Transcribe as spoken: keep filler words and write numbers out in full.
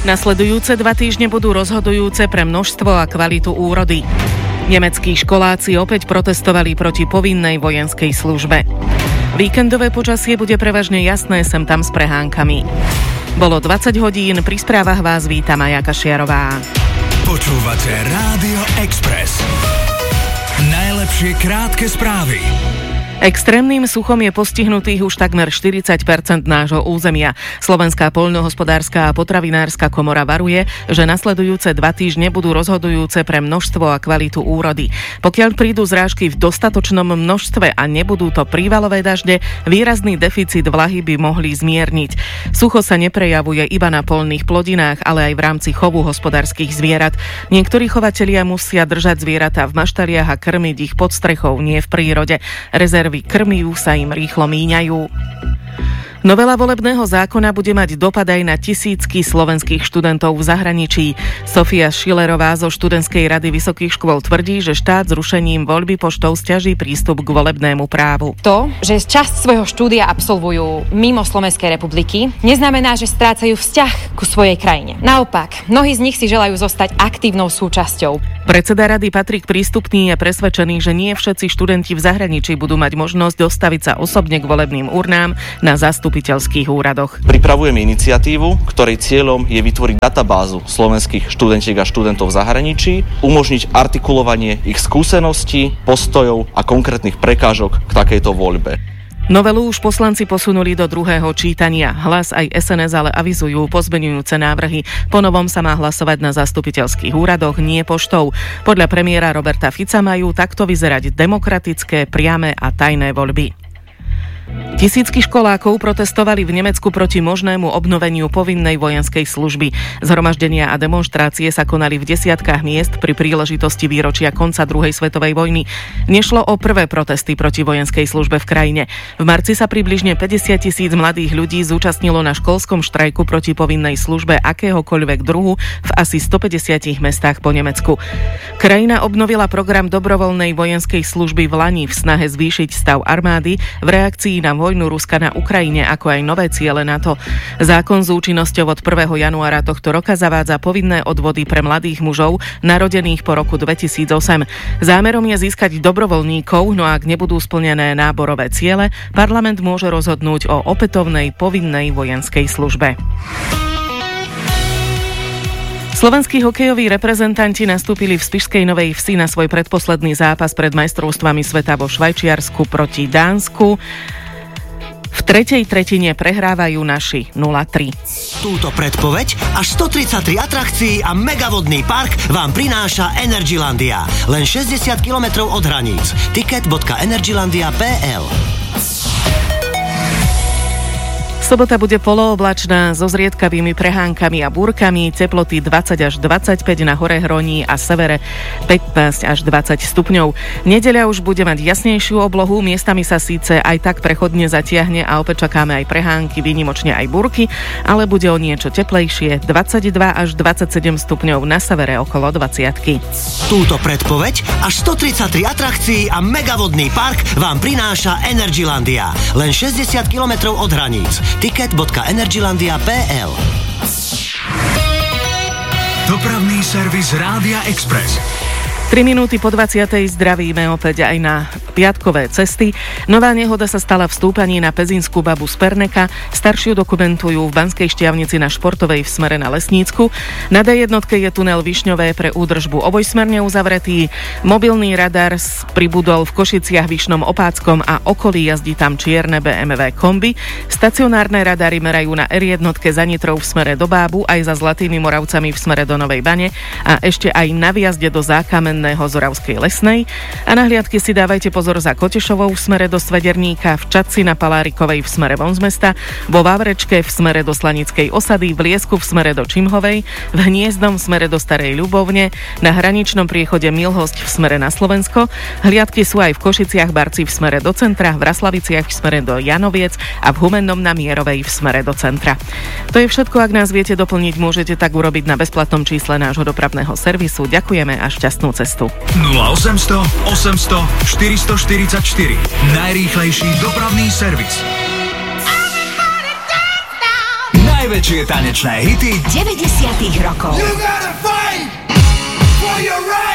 Nasledujúce dva týždne budú rozhodujúce pre množstvo a kvalitu úrody. Nemeckí školáci opäť protestovali proti povinnej vojenskej službe. Víkendové počasie bude prevažne jasné sem tam s prehánkami. Bolo dvadsať hodín, pri správach vás víta Maja Kašiarová. Počúvate Rádio Express. Najlepšie krátke správy. Extrémnym suchom je postihnutých už takmer štyridsať percent nášho územia. Slovenská poľnohospodárska a potravinárska komora varuje, že nasledujúce dva týždne budú rozhodujúce pre množstvo a kvalitu úrody. Pokiaľ prídu zrážky v dostatočnom množstve a nebudú to prívalové dažde, výrazný deficit vlahy by mohli zmierniť. Sucho sa neprejavuje iba na poľných plodinách, ale aj v rámci chovu hospodárskych zvierat. Niektorí chovatelia musia držať zvieratá v maštaliach a krmiť ich pod strechou, nie v prírode. Rezervy krmiu sa im rýchlo míňajú. Novela volebného zákona bude mať dopad aj na tisícky slovenských študentov v zahraničí. Sofia Schillerová zo študentskej rady vysokých škôl tvrdí, že štát zrušením voľby poštou sťaží prístup k volebnému právu. To, že časť svojho štúdia absolvujú mimo Slovenskej republiky, neznamená, že strácajú vzťah ku svojej krajine. Naopak, mnohí z nich si želajú zostať aktívnou súčasťou. Predseda rady Patrik Prístupný je presvedčený, že nie všetci študenti v zahraničí budú mať možnosť dostaviť sa osobne k volebným urnám na zastupiteľských úradoch. Pripravujeme iniciatívu, ktorej cieľom je vytvoriť databázu slovenských študentiek a študentov v zahraničí, umožniť artikulovanie ich skúseností, postojov a konkrétnych prekážok k takejto voľbe. Novelu už poslanci posunuli do druhého čítania. Hlas aj es en es ale avizujú pozmeňujúce návrhy. Po novom sa má hlasovať na zastupiteľských úradoch, nie poštou. Podľa premiéra Roberta Fica majú takto vyzerať demokratické, priame a tajné voľby. Tisícky školákov protestovali v Nemecku proti možnému obnoveniu povinnej vojenskej služby. Zhromaždenia a demonštrácie sa konali v desiatkách miest pri príležitosti výročia konca druhej svetovej vojny. Nešlo o prvé protesty proti vojenskej službe v krajine. V marci sa približne päťdesiat tisíc mladých ľudí zúčastnilo na školskom štrajku proti povinnej službe akéhokoľvek druhu v asi stopäťdesiatich mestách po Nemecku. Krajina obnovila program dobrovoľnej vojenskej služby v lani v snahe zvýšiť stav armády v reakcii na vojnu Ruska na Ukrajine, ako aj nové ciele NATO. Zákon s účinnosťou od prvého januára tohto roka zavádza povinné odvody pre mladých mužov narodených po roku dvetisícosem. Zámerom je získať dobrovoľníkov, no ak nebudú splnené náborové ciele, parlament môže rozhodnúť o opätovnej povinnej vojenskej službe. Slovenskí hokejoví reprezentanti nastúpili v Spišskej Novej Vsi na svoj predposledný zápas pred majstrovstvami sveta vo Švajčiarsku proti Dánsku. V tretej tretine prehrávajú naši nula tri. Túto predpoveď až stotridsaťtri atrakcií a megavodný park vám prináša Energylandia. Len šesťdesiat kilometrov od hraníc. Ticket bodka energylandia bodka es el. Sobota bude polooblačná so zriedkavými prehánkami a búrkami, teploty dvadsať až dvadsaťpäť na hore Hroní a severe pätnásť až dvadsať stupňov. Nedeľa už bude mať jasnejšiu oblohu, miestami sa síce aj tak prechodne zatiahne a opäť čakáme aj prehánky, výnimočne aj búrky, ale bude o niečo teplejšie, dvadsaťdva až dvadsaťsedem stupňov na severe okolo dvadsiatky. Túto predpoveď až stotridsaťtri atrakcií a megavodný park vám prináša Energylandia. Len šesťdesiat kilometrov od hraníc. Ticket bodka energylandia bodka es el. Dopravný servis Rádia Express. tri minúty po dvadsiatej zdravíme opäť aj na piatkové cesty. Nová nehoda sa stala v stúpaní na Pezinskú babu z Perneka. Staršiu dokumentujú v Banskej Štiavnici na Športovej v smere na Lesnícku. Na dé jednotke je tunel Višňové pre údržbu obojsmerne uzavretý. Mobilný radar pribudol v Košiciach, Vyšnom Opáckom a okolí, jazdí tam čierne bé em vé kombi. Stacionárne radary merajú na er jednotke za Nitrou v smere do Bábu, aj za Zlatými Moravcami v smere do Novej Bane a ešte aj na výjazde do Zákamen Zoravskej Lesnej a na hliadky si dávajte pozor za Kotešovou v smere do Svederníka, v Čadci na Palárikovej v smere von z mesta, vo Vavrečke v smere do Slanickej osady, v Liesku v smere do Čimhovej, v Hniezdom v smere do Starej Ľubovne, na hraničnom priechode Milhosť v smere na Slovensko. Hliadky sú aj v Košiciach Barci v smere do centra, v Raslaviciach v smere do Janoviec a v Humennom na Mierovej v smere do centra. To je všetko, ak nás viete doplniť, môžete tak urobiť na bezplatnom čísle nášho dopravného servisu. Ďakujeme a šťastnú cestu. nula osemsto osemsto štyristoštyridsaťštyri. Najrýchlejší dopravný servis. Najväčšie tanečné hity deväťdesiatych desiatich rokov. You gotta fight for your right.